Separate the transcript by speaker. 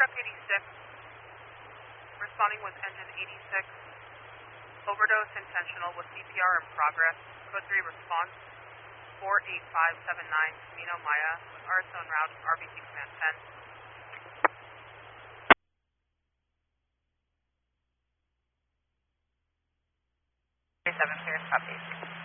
Speaker 1: truck 86, responding with engine 86, overdose intentional with CPR in progress, code 3 response, 48579 Camino Maya with RSO en route, RBC command 10. 37 clear, copy.